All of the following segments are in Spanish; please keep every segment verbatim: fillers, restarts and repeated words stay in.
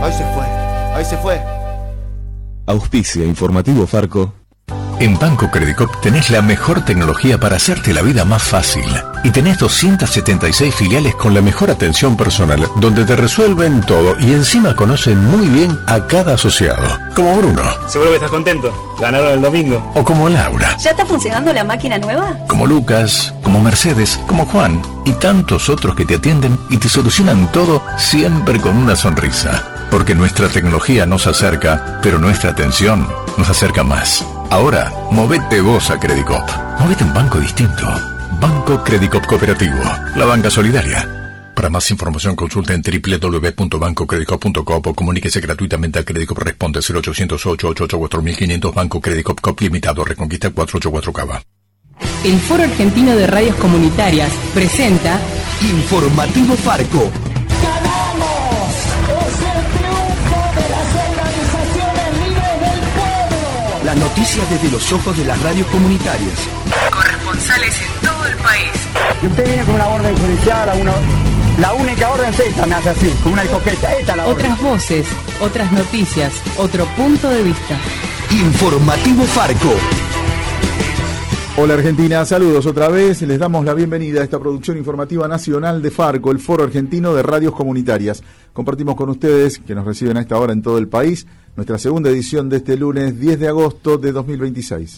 Ahí se fue, ahí se fue. Auspicia Informativo Farco. En Banco Credicop tenés la mejor tecnología para hacerte la vida más fácil. Y tenés doscientas setenta y seis filiales con la mejor atención personal, donde te resuelven todo y encima conocen muy bien a cada asociado. Como Bruno. Seguro que estás contento. Ganaron el domingo. O como Laura. ¿Ya está funcionando la máquina nueva? Como Lucas, como Mercedes, como Juan y tantos otros que te atienden y te solucionan todo siempre con una sonrisa. Porque nuestra tecnología nos acerca, pero nuestra atención nos acerca más. Ahora, movete vos a Credicop. Movete a un banco distinto. Banco Credicop Cooperativo. La banca solidaria. Para más información consulta en doble u doble u doble u punto banco credicop punto com o comuníquese gratuitamente a Credicop. Responde cero ochocientos, ocho ocho ocho, cuatro mil quinientos. Banco Credicop Cop Limitado. Reconquista cuatrocientos ochenta y cuatro Cava. El Foro Argentino de Radios Comunitarias presenta Informativo Farco. Las noticias desde los ojos de las radios comunitarias. corresponsales en todo el país. Y usted viene con una orden judicial, a una, la única orden es esta, me hace así, con una escopeta, esta es la orden. Otras voces, otras noticias, otro punto de vista. Informativo Farco. Hola Argentina, saludos otra vez, les damos la bienvenida a esta producción informativa nacional de Farco, el Foro Argentino de Radios Comunitarias. Compartimos con ustedes, que nos reciben a esta hora en todo el país, nuestra segunda edición de este lunes diez de agosto de dos mil veintiséis.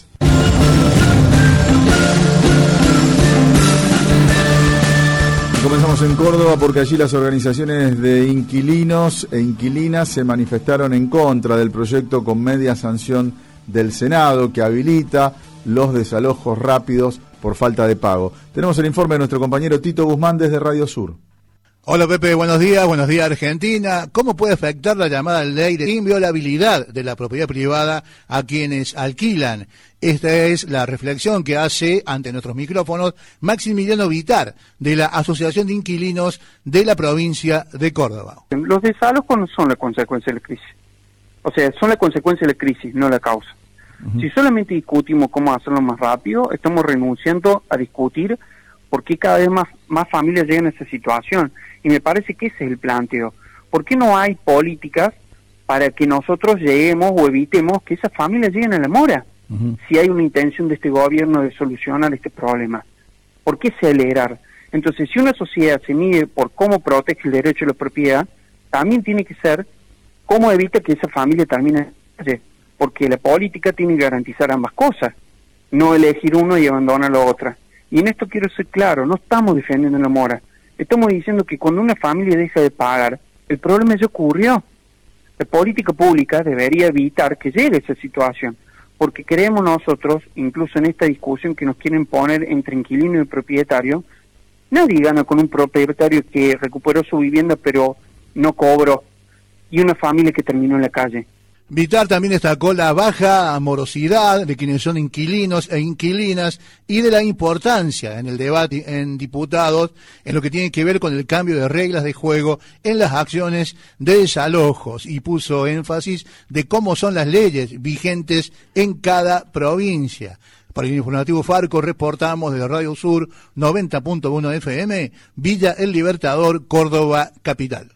Y comenzamos en Córdoba porque allí las organizaciones de inquilinos e inquilinas se manifestaron en contra del proyecto con media sanción del Senado que habilita los desalojos rápidos por falta de pago. Tenemos el informe de nuestro compañero Tito Guzmán desde Radio Sur. Hola Pepe, buenos días, buenos días Argentina. ¿Cómo puede afectar la llamada ley de inviolabilidad de la propiedad privada a quienes alquilan? Esta es la reflexión que hace ante nuestros micrófonos Maximiliano Vitar, de la Asociación de Inquilinos de la provincia de Córdoba. Los desalojos no son la consecuencia de la crisis. O sea, son la consecuencia de la crisis, no la causa. Uh-huh. Si solamente discutimos cómo hacerlo más rápido, estamos renunciando a discutir por qué cada vez más, más familias llegan a esa situación. Y me parece que ese es el planteo. ¿Por qué no hay políticas para que nosotros lleguemos o evitemos que esas familias lleguen a la mora? Uh-huh. Si hay una intención de este gobierno de solucionar este problema. ¿Por qué acelerar? Entonces, si una sociedad se mide por cómo protege el derecho a la propiedad, también tiene que ser cómo evita que esa familia termine en la calle. Porque la política tiene que garantizar ambas cosas, no elegir uno y abandonar la otra. Y en esto quiero ser claro, no estamos defendiendo la mora, estamos diciendo que cuando una familia deja de pagar, el problema ya ocurrió. La política pública debería evitar que llegue a esa situación, porque creemos nosotros, incluso en esta discusión que nos quieren poner entre inquilino y propietario, nadie gana con un propietario que recuperó su vivienda pero no cobró, y una familia que terminó en la calle. Vitar también destacó la baja morosidad de quienes son inquilinos e inquilinas y de la importancia en el debate en diputados en lo que tiene que ver con el cambio de reglas de juego en las acciones de desalojos y puso énfasis de cómo son las leyes vigentes en cada provincia. Para el Informativo Farco reportamos desde Radio Sur noventa punto uno F M, Villa El Libertador, Córdoba, capital.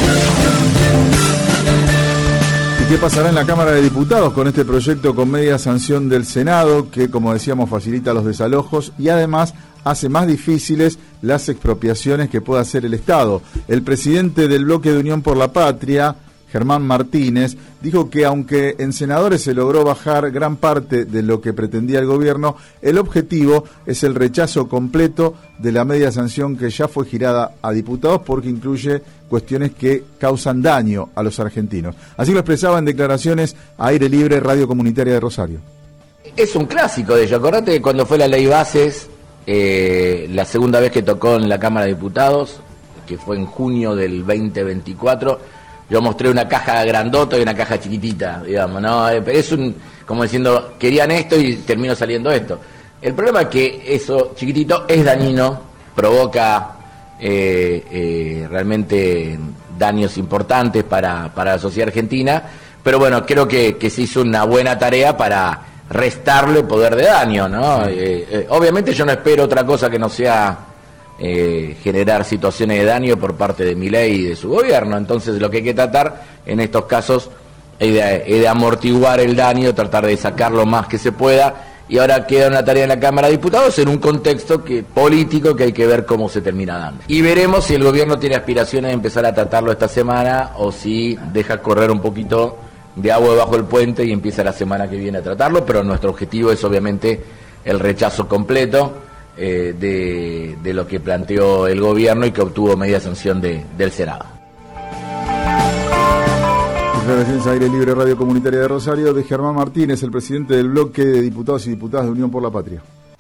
¿Qué pasará en la Cámara de Diputados con este proyecto con media sanción del Senado que, como decíamos, facilita los desalojos y además hace más difíciles las expropiaciones que pueda hacer el Estado? El presidente del Bloque de Unión por la Patria, Germán Martínez, dijo que aunque en senadores se logró bajar gran parte de lo que pretendía el gobierno, el objetivo es el rechazo completo de la media sanción que ya fue girada a diputados porque incluye cuestiones que causan daño a los argentinos. Así lo expresaba en declaraciones a Aire Libre, Radio Comunitaria de Rosario. Es un clásico de ello. Acordate que cuando fue la ley bases, eh, la segunda vez que tocó en la Cámara de Diputados, que fue en junio del veinte veinticuatro, yo mostré una caja grandota y una caja chiquitita, digamos, ¿no? Es un, como diciendo, querían esto y terminó saliendo esto. El problema es que eso chiquitito es dañino, provoca eh, eh, realmente daños importantes para, para la sociedad argentina, pero bueno, creo que, que se hizo una buena tarea para restarle poder de daño, ¿no? Eh, eh, obviamente yo no espero otra cosa que no sea eh, generar situaciones de daño por parte de Milei y de su gobierno. Entonces lo que hay que tratar en estos casos es de, es de amortiguar el daño, tratar de sacar lo más que se pueda, y ahora queda una tarea en la Cámara de Diputados en un contexto que político que hay que ver cómo se termina dando. Y veremos si el gobierno tiene aspiraciones de empezar a tratarlo esta semana o si deja correr un poquito de agua debajo del puente y empieza la semana que viene a tratarlo, pero nuestro objetivo es obviamente el rechazo completo eh, de, de lo que planteó el gobierno y que obtuvo media sanción de, del Senado. Declaraciones a Aire Libre Radio Comunitaria de Rosario de Germán Martínez, el presidente del bloque de diputados y diputadas de Unión por la Patria.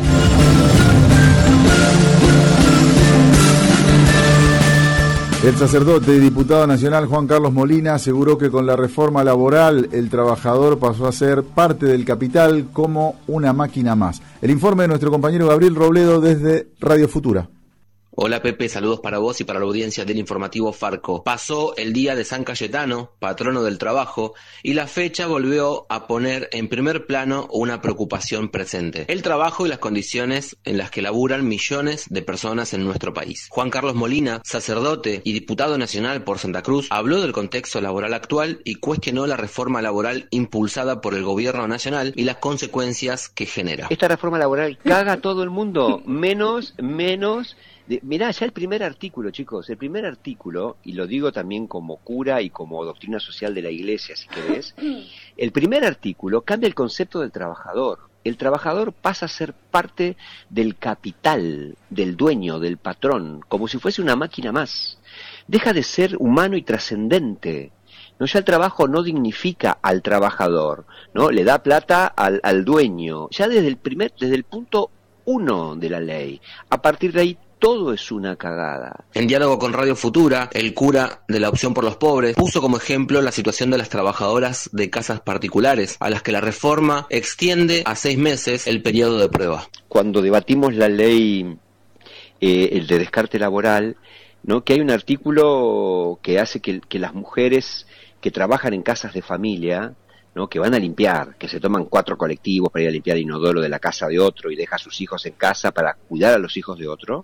El sacerdote y diputado nacional Juan Carlos Molina aseguró que con la reforma laboral el trabajador pasó a ser parte del capital como una máquina más. El informe de nuestro compañero Gabriel Robledo desde Radio Futura. Hola Pepe, saludos para vos y para la audiencia del informativo Farco. Pasó el día de San Cayetano, patrono del trabajo, y la fecha volvió a poner en primer plano una preocupación presente: el trabajo y las condiciones en las que laburan millones de personas en nuestro país. Juan Carlos Molina, sacerdote y diputado nacional por Santa Cruz, habló del contexto laboral actual y cuestionó la reforma laboral impulsada por el gobierno nacional y las consecuencias que genera. Esta reforma laboral caga a todo el mundo, menos, menos... De, mirá, ya el primer artículo, chicos, el primer artículo, y lo digo también como cura y como doctrina social de la Iglesia, si querés, el primer artículo cambia el concepto del trabajador. El trabajador pasa a ser parte del capital, del dueño, del patrón, como si fuese una máquina más. Deja de ser humano y trascendente. No, ya el trabajo no dignifica al trabajador, ¿no? Le da plata al, al dueño, ya desde el primer, desde el punto uno de la ley. A partir de ahí todo es una cagada. En diálogo con Radio Futura, el cura de la Opción por los Pobres puso como ejemplo la situación de las trabajadoras de casas particulares, a las que la reforma extiende a seis meses el periodo de prueba. Cuando debatimos la ley eh, el de descarte laboral, ¿no?, que hay un artículo que hace que, que las mujeres que trabajan en casas de familia, ¿no?, que van a limpiar, que se toman cuatro colectivos para ir a limpiar el inodoro de la casa de otro y deja a sus hijos en casa para cuidar a los hijos de otro,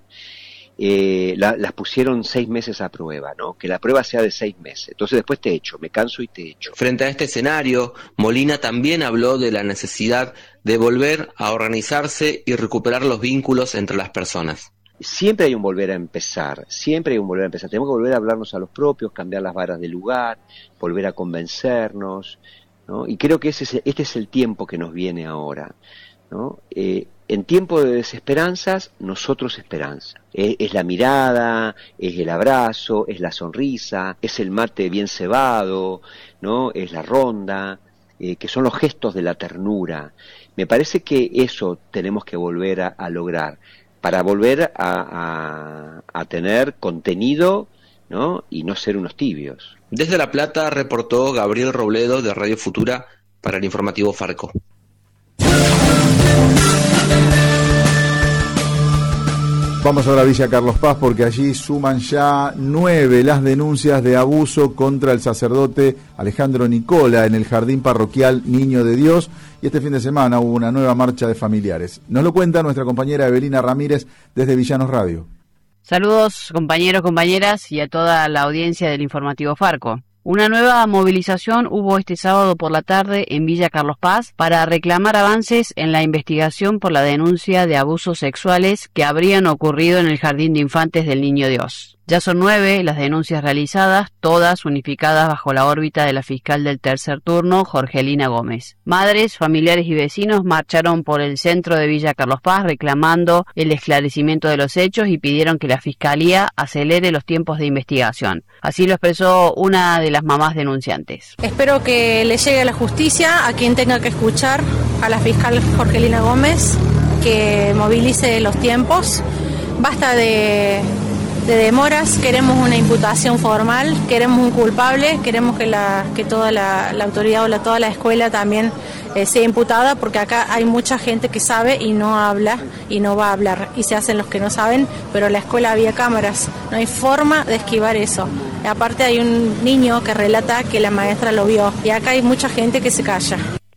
eh, la, las pusieron seis meses a prueba, ¿no? Que la prueba sea de seis meses. Entonces después te echo, me canso y te echo. Frente a este escenario, Molina también habló de la necesidad de volver a organizarse y recuperar los vínculos entre las personas. Siempre hay un volver a empezar, siempre hay un volver a empezar. Tenemos que volver a hablarnos a los propios, cambiar las varas del lugar, volver a convencernos, ¿no? Y creo que ese es, este es el tiempo que nos viene ahora, ¿no? Eh, en tiempo de desesperanzas, nosotros esperanza. Eh, es la mirada, es el abrazo, es la sonrisa, es el mate bien cebado, ¿no? Es la ronda, eh, que son los gestos de la ternura. Me parece que eso tenemos que volver a, a lograr, para volver a, a, a tener contenido, ¿no?, y no ser unos tibios. Desde La Plata reportó Gabriel Robledo de Radio Futura para el informativo Farco. Vamos ahora a Villa Carlos Paz, porque allí suman ya nueve las denuncias de abuso contra el sacerdote Alejandro Nicola en el jardín parroquial Niño de Dios, y este fin de semana hubo una nueva marcha de familiares. Nos lo cuenta nuestra compañera Evelina Ramírez desde Villanos Radio. Saludos compañeros, compañeras y a toda la audiencia del informativo Farco. Una nueva movilización hubo este sábado por la tarde en Villa Carlos Paz para reclamar avances en la investigación por la denuncia de abusos sexuales que habrían ocurrido en el Jardín de Infantes del Niño Dios. Ya son nueve las denuncias realizadas, todas unificadas bajo la órbita de la fiscal del tercer turno, Jorgelina Gómez. Madres, familiares y vecinos marcharon por el centro de Villa Carlos Paz reclamando el esclarecimiento de los hechos y pidieron que la Fiscalía acelere los tiempos de investigación. Así lo expresó una de las mamás denunciantes. Espero que le llegue a la justicia a quien tenga que escuchar, a la fiscal Jorgelina Gómez, que movilice los tiempos. Basta de... de demoras, queremos una imputación formal, queremos un culpable, queremos que la que toda la, la autoridad o la, toda la escuela también eh, sea imputada, porque acá hay mucha gente que sabe y no habla y no va a hablar, y se hacen los que no saben, pero en la escuela había cámaras, no hay forma de esquivar eso. Aparte hay un niño que relata que la maestra lo vio, y acá hay mucha gente que se calla.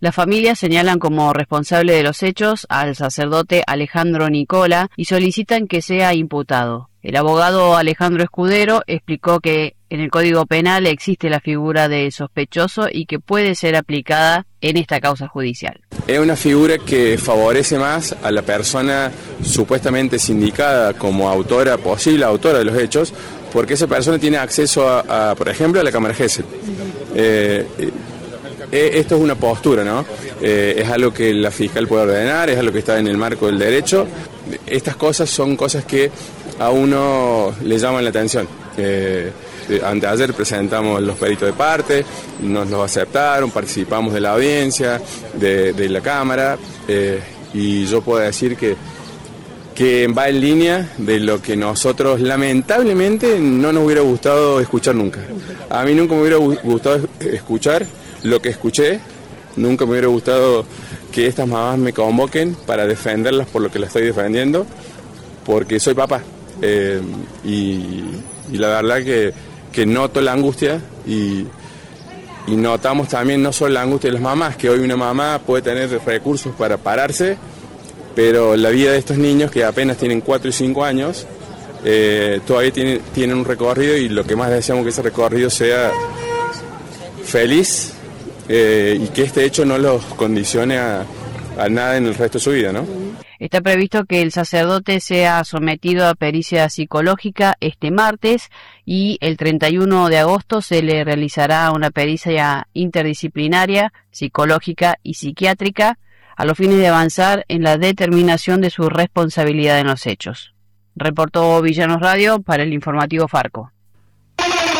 Las familias señalan como responsable de los hechos al sacerdote Alejandro Nicola y solicitan que sea imputado. El abogado Alejandro Escudero explicó que en el Código Penal existe la figura de sospechoso y que puede ser aplicada en esta causa judicial. Es una figura que favorece más a la persona supuestamente sindicada como autora, posible autora de los hechos, porque esa persona tiene acceso a, a por ejemplo, a la cámara Gesell. Eh, eh, esto es una postura, ¿no? Eh, es algo que la fiscal puede ordenar, es algo que está en el marco del derecho. Estas cosas son cosas que a uno le llaman la atención. Eh, Anteayer presentamos los peritos de parte, nos los aceptaron, participamos de la audiencia, de, de la Cámara, eh, y yo puedo decir que, que va en línea de lo que nosotros lamentablemente no nos hubiera gustado escuchar nunca. A mí nunca me hubiera gustado escuchar lo que escuché, nunca me hubiera gustado que estas mamás me convoquen para defenderlas por lo que las estoy defendiendo, porque soy papá. Eh, y, y la verdad que, que noto la angustia y, y notamos también no solo la angustia de las mamás, que hoy una mamá puede tener recursos para pararse, pero la vida de estos niños que apenas tienen cuatro y cinco años eh, todavía tienen, tienen un recorrido, y lo que más deseamos es que ese recorrido sea feliz eh, y que este hecho no los condicione a, a nada en el resto de su vida, ¿no? Está previsto que el sacerdote sea sometido a pericia psicológica este martes y el treinta y uno de agosto se le realizará una pericia interdisciplinaria, psicológica y psiquiátrica a los fines de avanzar en la determinación de su responsabilidad en los hechos. Reportó Villanos Radio para el informativo Farco.